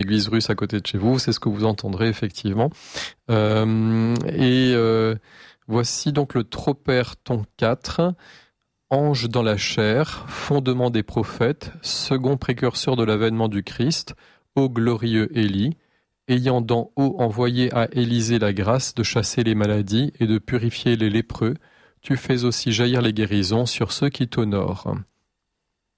l'église russe à côté de chez vous, c'est ce que vous entendrez effectivement. Voici donc le Tropère ton 4, Ange dans la chair, fondement des prophètes, second précurseur de l'avènement du Christ, ô glorieux Élie, ayant d'en haut envoyé à Élisée la grâce de chasser les maladies et de purifier les lépreux, tu fais aussi jaillir les guérisons sur ceux qui t'honorent.